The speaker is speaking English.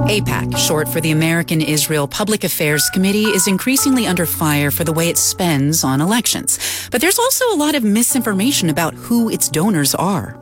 AIPAC, short for the American Israel Public Affairs Committee, is increasingly under fire for the way it spends on elections. But there's also a lot of misinformation about who its donors are.